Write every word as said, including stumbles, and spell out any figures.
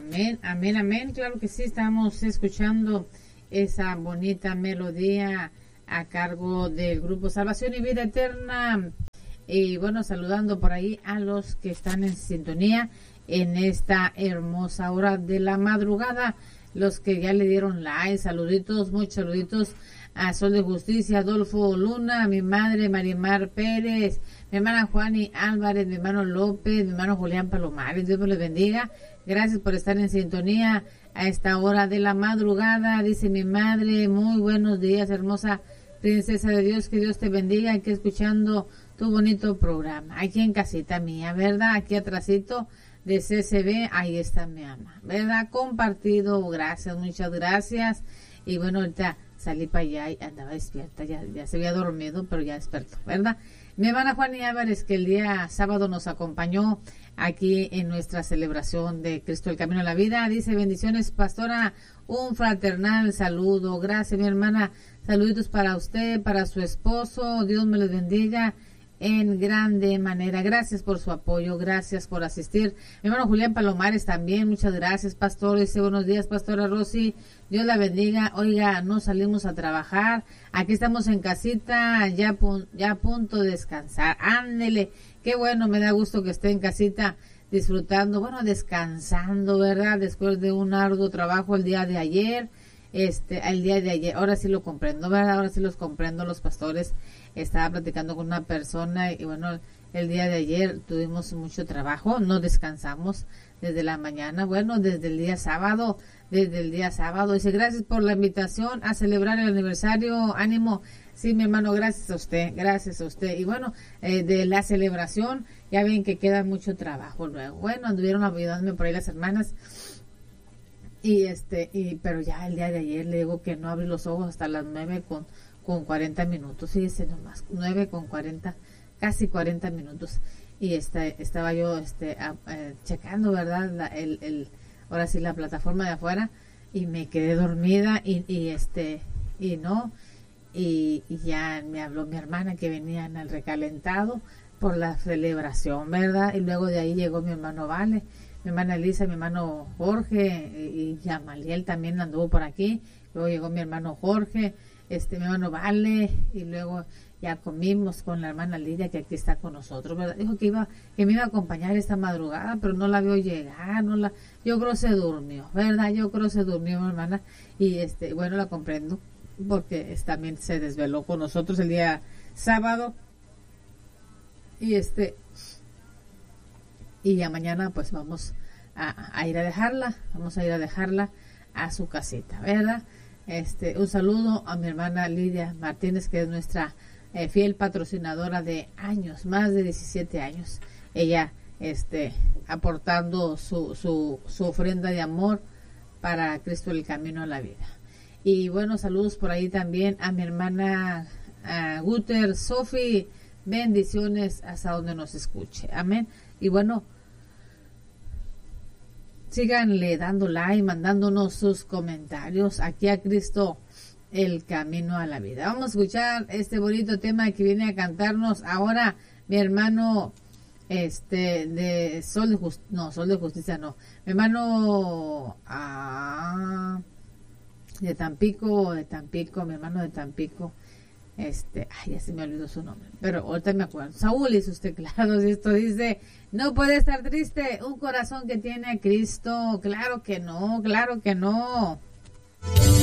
Amén, amén, amén. Claro que sí, estamos escuchando esa bonita melodía a cargo del grupo Salvación y Vida Eterna. Y bueno, saludando por ahí a los que están en sintonía en esta hermosa hora de la madrugada. Los que ya le dieron like, saluditos, muchos saluditos a Sol de Justicia, Adolfo Luna, mi madre Marimar Pérez, mi hermana Juani Álvarez, mi hermano López, mi hermano Julián Palomares. Dios me los bendiga. Gracias por estar en sintonía a esta hora de la madrugada. Dice mi madre, muy buenos días, hermosa princesa de Dios, que Dios te bendiga, aquí escuchando tu bonito programa, aquí en casita mía, ¿verdad? Aquí atrásito de C C B, ahí está mi ama, ¿verdad? Compartido, gracias, muchas gracias. Y bueno, ahorita salí para allá y andaba despierta, ya, ya se había dormido, pero ya despertó, ¿verdad? Mi hermana Juani Álvarez, que el día sábado nos acompañó aquí en nuestra celebración de Cristo el Camino a la Vida, dice: bendiciones, pastora, un fraternal saludo. Gracias, mi hermana, saluditos para usted, para su esposo, Dios me los bendiga en grande manera. Gracias por su apoyo, gracias por asistir. Mi hermano Julián Palomares también, muchas gracias, pastor. Dice: buenos días, pastora Rosy, Dios la bendiga. Oiga, no salimos a trabajar, aquí estamos en casita, ya, ya a punto de descansar. Ándele, qué bueno, me da gusto que esté en casita disfrutando, bueno, descansando, ¿verdad? Después de un arduo trabajo el día de ayer, este, el día de ayer, ahora sí lo comprendo, ¿verdad? Ahora sí los comprendo, los pastores. Estaba platicando con una persona y bueno, el día de ayer tuvimos mucho trabajo, no descansamos desde la mañana, bueno, desde el día sábado, desde el día sábado. Dice: gracias por la invitación a celebrar el aniversario, ánimo. Sí, mi hermano, gracias a usted, gracias a usted. Y bueno, eh, de la celebración, ya ven que queda mucho trabajo luego. Bueno, anduvieron ayudándome por ahí las hermanas. Y este, y pero ya el día de ayer le digo que no abrí los ojos hasta las nueve con, con cuarenta minutos. Fíjese nomás, nueve con cuarenta, casi cuarenta minutos. Y este, estaba yo este, a, a, checando, ¿verdad? La, el, el, ahora sí, la plataforma de afuera, y me quedé dormida y, y este, y no, y, y ya me habló mi hermana que venían al recalentado por la celebración, ¿verdad? Y luego de ahí llegó mi hermano Vale, mi hermana Elisa, mi hermano Jorge, y, y Yamaliel también anduvo por aquí. Luego llegó mi hermano Jorge, este, mi hermano Vale, y luego ya comimos con la hermana Lidia, que aquí está con nosotros, ¿verdad? Dijo que iba, que me iba a acompañar esta madrugada, pero no la veo llegar, no la, yo creo se durmió, ¿verdad? Yo creo se durmió mi hermana, y este, bueno, la comprendo, porque es, también se desveló con nosotros el día sábado, y este, y ya mañana pues vamos a, a ir a dejarla, vamos a ir a dejarla a su casita, ¿verdad? Este, un saludo a mi hermana Lidia Martínez, que es nuestra eh, fiel patrocinadora de años, más de diecisiete años. Ella, este, aportando su, su, su ofrenda de amor para Cristo el Camino a la Vida. Y bueno, saludos por ahí también a mi hermana uh, Guter, Sofi, bendiciones hasta donde nos escuche. Amén. Y bueno, síganle dando like, mandándonos sus comentarios aquí a Cristo el Camino a la Vida. Vamos a escuchar este bonito tema que viene a cantarnos ahora mi hermano este de Sol de Justicia, no, Sol de Justicia no, mi hermano ah, de Tampico, de Tampico, mi hermano de Tampico, este, ay, ya se me olvidó su nombre, pero ahorita me acuerdo. Saúl y sus teclados. Esto dice: no puede estar triste un corazón que tiene a Cristo. Claro que no, claro que no.